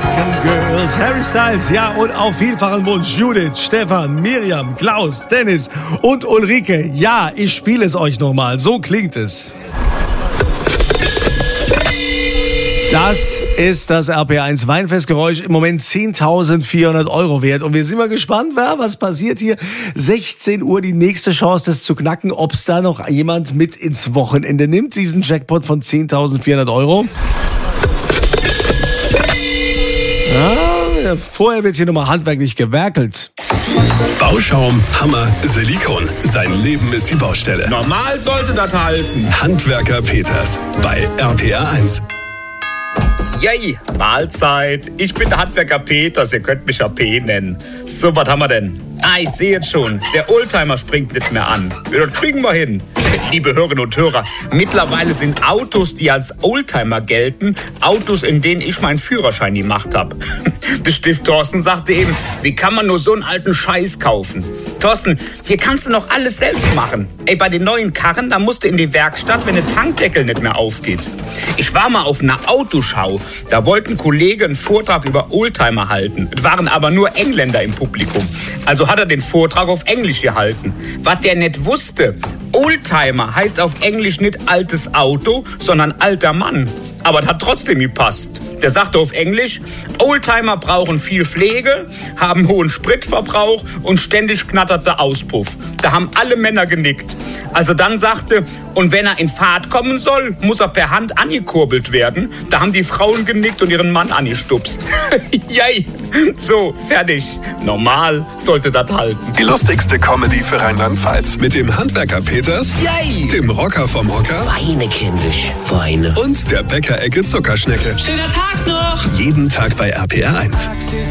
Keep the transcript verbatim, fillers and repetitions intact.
Jamaican Girls, Harry Styles, ja, und auf vielfachen Wunsch Judith, Stefan, Miriam, Klaus, Dennis und Ulrike. Ja, ich spiele es euch nochmal. So klingt es. Das ist das R P R eins Weinfestgeräusch, im Moment zehntausendvierhundert Euro wert. Und wir sind mal gespannt, was passiert hier. sechzehn Uhr die nächste Chance, das zu knacken, ob es da noch jemand mit ins Wochenende nimmt, diesen Jackpot von zehntausendvierhundert Euro. Ja, vorher wird hier nochmal handwerklich gewerkelt. Bauschaum, Hammer, Silikon. Sein Leben ist die Baustelle. Normal sollte das halten. Handwerker Peters bei R P R eins. Yay, Mahlzeit. Ich bin der Handwerker Peters, ihr könnt mich ja P nennen. So, was haben wir denn? Ah, ich sehe jetzt schon, der Oldtimer springt nicht mehr an. Ja, das kriegen wir hin. Liebe Hörerinnen und Hörer, mittlerweile sind Autos, die als Oldtimer gelten, Autos, in denen ich meinen Führerschein gemacht habe. Der Stift Thorsten sagte eben, wie kann man nur so einen alten Scheiß kaufen? Thorsten, hier kannst du noch alles selbst machen. Ey, bei den neuen Karren, da musst du in die Werkstatt, wenn der Tankdeckel nicht mehr aufgeht. Ich war mal auf einer Autoschau. Da wollten Kollegen einen Vortrag über Oldtimer halten. Es waren aber nur Engländer im Publikum. Also hat er den Vortrag auf Englisch gehalten. Was der nicht wusste, Oldtimer heißt auf Englisch nicht altes Auto, sondern alter Mann. Aber das hat trotzdem gepasst. Der sagte auf Englisch, Oldtimer brauchen viel Pflege, haben hohen Spritverbrauch und ständig knattert der Auspuff. Da haben alle Männer genickt. Also dann sagte, und wenn er in Fahrt kommen soll, muss er per Hand angekurbelt werden. Da haben die Frauen genickt und ihren Mann angestupst. Yay! So, fertig. Normal sollte das halten. Die lustigste Comedy für Rheinland-Pfalz. Mit dem Handwerker Peters, Yay! Dem Rocker vom Hocker Weine, Kindisch, Weine. und der Bäckerecke Zuckerschnecke. Schöner Tag noch! Jeden Tag bei R P R eins.